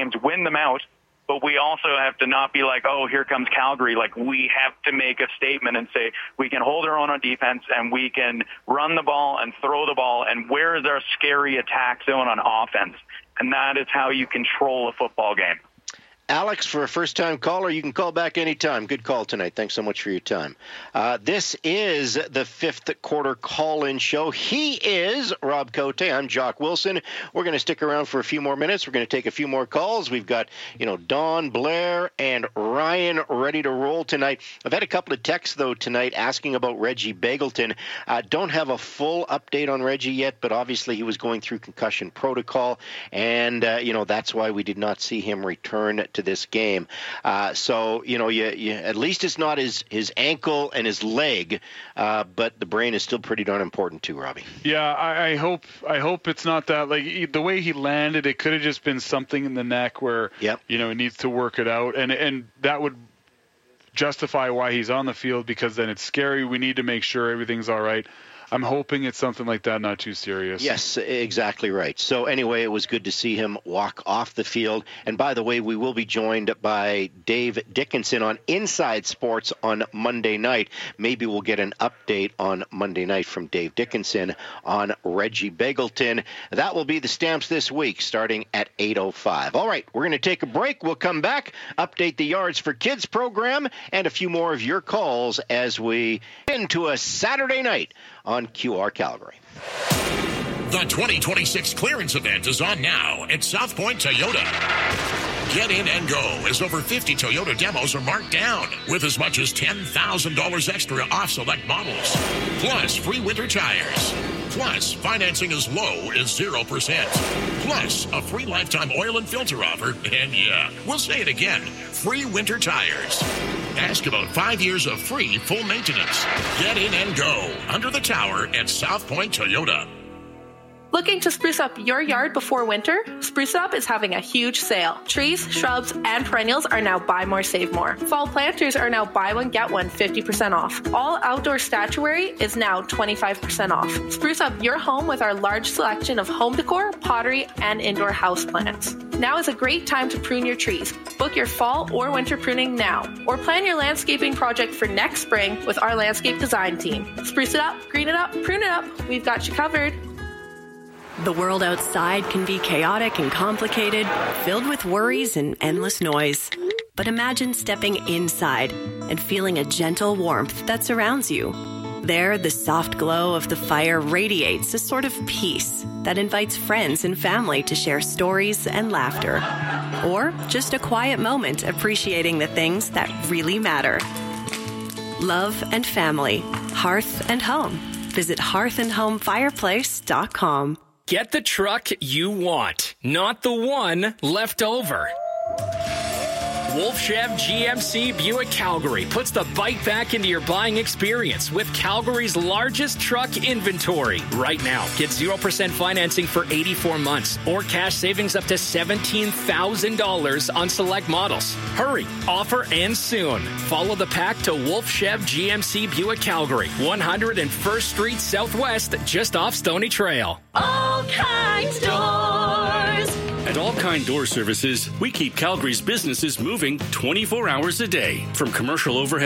games, win them out. But we also have to not be like, oh, here comes Calgary. Like, we have to make a statement and say we can hold our own on defense and we can run the ball and throw the ball. And where is our scary attack zone on offense? And that is how you control a football game. Alex, for a first-time caller, you can call back anytime. Good call tonight. Thanks so much for your time. This is the fifth quarter call-in show. He is Rob Cote. I'm Jock Wilson. We're going to stick around for a few more minutes. We're going to take a few more calls. We've got, Don, Blair, and Ryan ready to roll tonight. I've had a couple of texts, though, tonight asking about Reggie Begelton. Don't have a full update on Reggie yet, but obviously he was going through concussion protocol, and, that's why we did not see him return to this game. So, at least it's not his ankle and his leg, but the brain is still pretty darn important too, Robbie. Yeah, I hope it's not that. Like, the way he landed, it could have just been something in the neck where, he needs to work it out. And that would justify why he's on the field, because then it's scary. We need to make sure everything's all right. I'm hoping it's something like that, not too serious. Yes, exactly right. So anyway, it was good to see him walk off the field. And by the way, we will be joined by Dave Dickenson on Inside Sports on Monday night. Maybe we'll get an update on Monday night from Dave Dickenson on Reggie Begelton. That will be the Stamps this week, starting at 8:05. All right, we're going to take a break. We'll come back, update the Yards for Kids program, and a few more of your calls as we get into a Saturday night on QR Calgary. The 2026 clearance event is on now at South Point Toyota. Get in and go as over 50 Toyota demos are marked down with as much as $10,000 extra off select models. Plus free winter tires. Plus financing as low as 0%. Plus a free lifetime oil and filter offer. And yeah, we'll say it again, free winter tires. Ask about 5 years of free full maintenance. Get in and go under the tower at South Point Toyota. Looking to spruce up your yard before winter? Spruce Up is having a huge sale. Trees, shrubs, and perennials are now buy more, save more. Fall planters are now buy one, get one 50% off. All outdoor statuary is now 25% off. Spruce up your home with our large selection of home decor, pottery, and indoor houseplants. Now is a great time to prune your trees. Book your fall or winter pruning now, or plan your landscaping project for next spring with our landscape design team. Spruce it up, green it up, prune it up. We've got you covered. The world outside can be chaotic and complicated, filled with worries and endless noise. But imagine stepping inside and feeling a gentle warmth that surrounds you. There, the soft glow of the fire radiates a sort of peace that invites friends and family to share stories and laughter. Or just a quiet moment appreciating the things that really matter. Love and family, hearth and home. Visit hearthandhomefireplace.com. Get the truck you want, not the one left over. Wolf Chev GMC Buick Calgary puts the bike back into your buying experience with Calgary's largest truck inventory. Right now, get 0% financing for 84 months or cash savings up to $17,000 on select models. Hurry, offer ends soon. Follow the pack to Wolf Chev GMC Buick Calgary, 101st Street Southwest, just off Stony Trail. All Kinds Doors. At All Kind Door Services, we keep Calgary's businesses moving 24 hours a day. From commercial overhead